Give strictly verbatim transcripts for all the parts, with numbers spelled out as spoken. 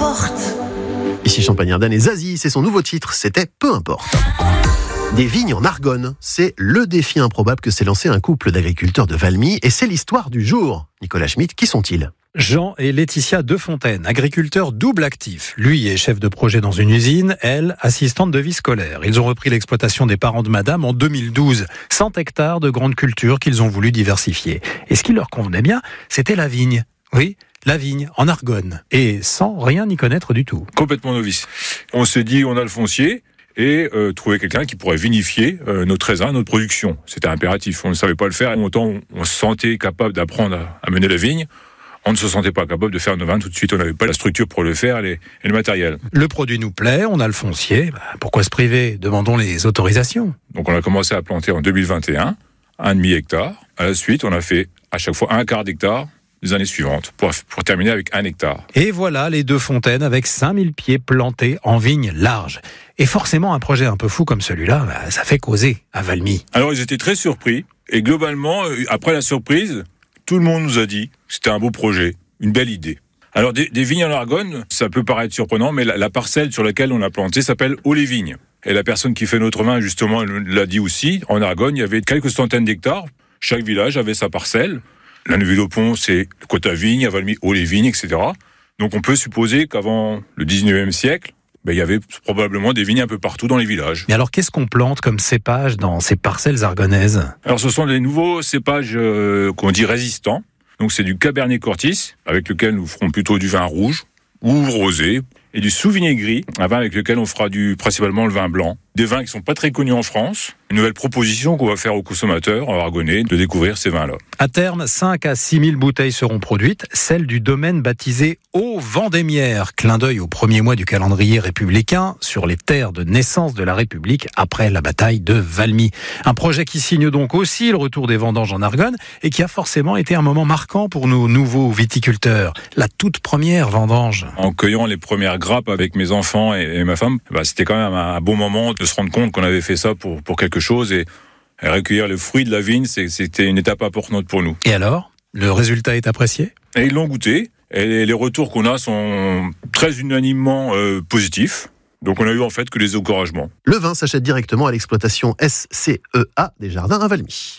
importe. Ici Champagne-Ardenne et Zazie, c'est son nouveau titre, c'était Peu importe. Des vignes en Argonne, c'est le défi improbable que s'est lancé un couple d'agriculteurs de Valmy et c'est l'histoire du jour. Nicolas Schmitt, qui sont-ils ? Jean et Laetitia Defontaine, agriculteurs double actifs. Lui est chef de projet dans une usine, elle, assistante de vie scolaire. Ils ont repris l'exploitation des parents de madame en deux mille douze. cent hectares de grandes cultures qu'ils ont voulu diversifier. Et ce qui leur convenait bien, c'était la vigne. Oui, la vigne, en Argonne. Et sans rien y connaître du tout. Complètement novice. On s'est dit, on a le foncier, et euh, trouver quelqu'un qui pourrait vinifier euh, notre raisin, notre production. C'était impératif. On ne savait pas le faire. Et autant on se sentait capable d'apprendre à, à mener la vigne, on ne se sentait pas capable de faire nos vins tout de suite. On n'avait pas la structure pour le faire et, et le matériel. Le produit nous plaît, on a le foncier. Bah, pourquoi se priver ? Demandons les autorisations. Donc on a commencé à planter en deux mille vingt et un, un demi-hectare. À la suite, on a fait à chaque fois un quart d'hectare les années suivantes, pour, pour terminer avec un hectare. Et voilà les deux fontaines avec cinq mille pieds plantés en vignes larges. Et forcément, un projet un peu fou comme celui-là, bah, ça fait causer à Valmy. Alors ils étaient très surpris. Et globalement, après la surprise, tout le monde nous a dit que c'était un beau projet, une belle idée. Alors des, des vignes en Argonne, ça peut paraître surprenant, mais la, la parcelle sur laquelle on a planté s'appelle Haut-les-Vignes. Et la personne qui fait notre vin, justement, l'a dit aussi, en Argonne, il y avait quelques centaines d'hectares. Chaque village avait sa parcelle. La Neuville-au-Pont, c'est le côte à vigne, à Valmy, Haut-les-Vignes, et cetera. Donc on peut supposer qu'avant le dix-neuvième siècle, ben, il y avait probablement des vignes un peu partout dans les villages. Mais alors qu'est-ce qu'on plante comme cépage dans ces parcelles argonnaises ? Alors ce sont des nouveaux cépages euh, qu'on dit résistants. Donc c'est du Cabernet Cortis, avec lequel nous ferons plutôt du vin rouge ou rosé, et du Sauvigné gris, un vin avec lequel on fera du, principalement le vin blanc. Des vins qui sont pas très connus en France. Une nouvelle proposition qu'on va faire aux consommateurs en Argonnais de découvrir ces vins-là. À terme, cinq à six mille bouteilles seront produites, celles du domaine baptisé Haut-Vendémiaire. Clin d'œil au premier mois du calendrier républicain sur les terres de naissance de la République après la bataille de Valmy. Un projet qui signe donc aussi le retour des vendanges en Argonne et qui a forcément été un moment marquant pour nos nouveaux viticulteurs. La toute première vendange. En cueillant les premières grappes avec mes enfants et, et ma femme, bah, c'était quand même un, un bon moment de se rendre compte qu'on avait fait ça pour, pour quelque chose et, et recueillir le fruit de la vigne, c'est, c'était une étape importante pour nous. Et alors, le résultat est apprécié ? Et ils l'ont goûté et les, les retours qu'on a sont très unanimement euh, positifs. Donc on a eu en fait que les encouragements. Le vin s'achète directement à l'exploitation S C E A des Jardins à Valmy.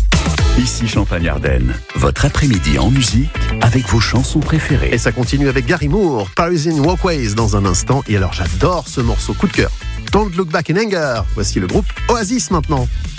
Ici Champagne-Ardenne, votre après-midi en musique avec vos chansons préférées. Et ça continue avec Gary Moore, Parisian Walkways dans un instant. Et alors j'adore ce morceau coup de cœur. Don't Look Back in Anger. Voici le groupe Oasis maintenant.